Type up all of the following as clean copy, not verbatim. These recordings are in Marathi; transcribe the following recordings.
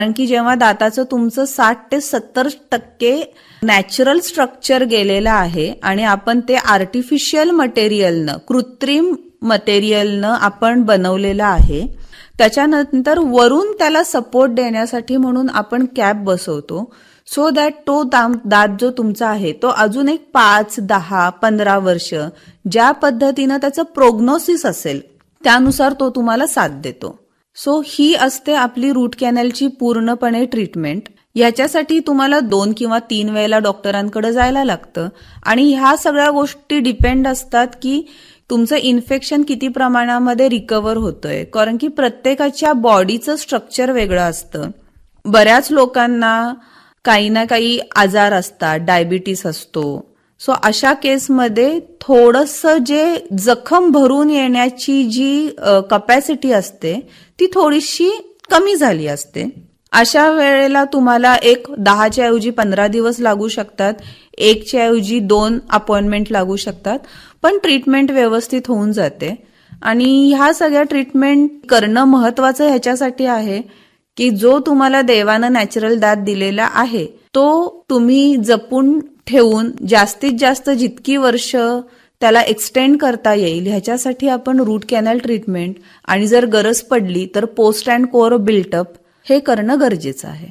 कारण की जेव्हा दाताचं तुमचं 60 ते 70% नॅचरल स्ट्रक्चर गेलेलं आहे आणि आपण ते आर्टिफिशियल मटेरियलनं, कृत्रिम मटेरियलनं आपण बनवलेलं आहे, त्याच्यानंतर वरून त्याला सपोर्ट देण्यासाठी म्हणून आपण कॅप बसवतो, सो दॅट तो दात जो तुमचा आहे तो अजून एक 5, 10, 15 वर्ष ज्या पद्धतीनं त्याचं प्रोग्नोसिस असेल त्यानुसार तो तुम्हाला साथ देतो. सो ही असते आपली रूट कॅनलची पूर्णपणे ट्रीटमेंट. याच्यासाठी तुम्हाला 2 किंवा 3 वेळेला डॉक्टरांकडे जायला लागतं आणि ह्या सगळ्या गोष्टी डिपेंड असतात की तुमचं इन्फेक्शन किती प्रमाणामध्ये रिकव्हर होतंय, कारण की प्रत्येकाच्या बॉडीचं स्ट्रक्चर वेगळं असतं. बऱ्याच लोकांना काही ना काही आजार असतात, डायबिटीस असतो. सो अशा केसमध्ये थोडंसं जे जखम भरून येण्याची जी कपॅसिटी असते ती थोडीशी कमी झाली असते. अशा वेळेला तुम्हाला एक 10च्या ऐवजी 15 दिवस लागू शकतात, 1च्या ऐवजी 2 अपॉइंटमेंट लागू शकतात, पण ट्रीटमेंट व्यवस्थित होऊन जाते. आणि ह्या सगळ्या ट्रीटमेंट करणं महत्वाचं ह्याच्यासाठी आहे की जो तुम्हाला देवानं नॅचरल दात दिलेला आहे तो तुम्ही जपून ठेवून जास्तीत जास्त जितकी वर्ष त्याला एक्सटेंड करता येईल ह्याच्यासाठी आपण रूट कॅनल ट्रीटमेंट आणि जर गरज पडली तर पोस्ट अँड कोर बिल्टअप हे करणं गरजेचं आहे.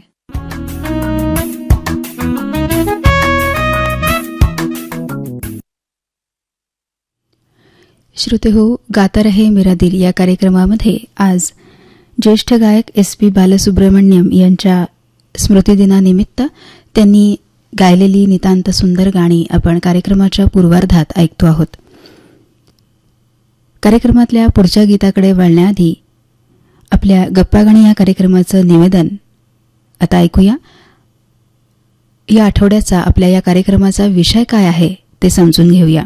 श्रोते हो, गाता रहे मेरा दिल या कार्यक्रमामध्ये आज ज्येष्ठ गायक SP बालसुब्रमण्यम यांच्या स्मृतिदिनानिमित्त त्यांनी गायलेली नितांत सुंदर गाणी आपण कार्यक्रमाच्या पूर्वार्धात ऐकतो आहोत. कार्यक्रमातल्या पुढच्या गीताकडे वळण्याआधी आपल्या गप्पा गाणी या कार्यक्रमाचं निवेदन आता ऐकूया. या आठवड्याचा आपल्या या कार्यक्रमाचा विषय काय आहे ते समजून घेऊया.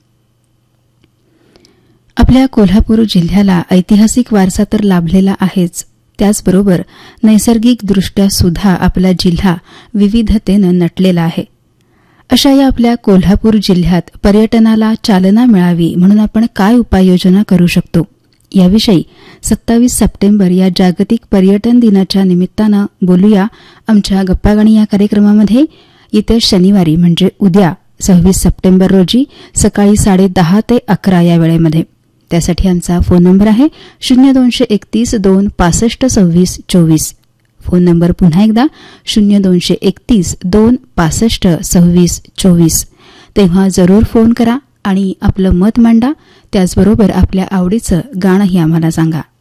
आपल्या कोल्हापूर जिल्ह्याला ऐतिहासिक वारसा तर लाभलेला आहेच, त्याचबरोबर नैसर्गिकदृष्ट्या सुद्धा आपला जिल्हा विविधतेनं नटलेला आहे. अशा या आपल्या कोल्हापूर जिल्ह्यात पर्यटनाला चालना मिळावी म्हणून आपण काय उपाययोजना करू शकतो याविषयी 27 सप्टेंबर या जागतिक पर्यटन दिनाच्या निमित्तानं बोलूया आमच्या गप्पागाणी या कार्यक्रमामध्ये. येत्या शनिवारी म्हणजे उद्या 26 सप्टेंबर रोजी सकाळी 10:30 ते 11 या वेळेमध्ये. त्यासाठी आमचा फोन नंबर आहे 0231 2 65 26 24. फोन नंबर पुन्हा एकदा 0231 2 65 26 24. तेव्हा जरूर फोन करा आणि आपलं मत मांडा, त्याचबरोबर आपल्या आवडीचं गाणंही आम्हाला सांगा.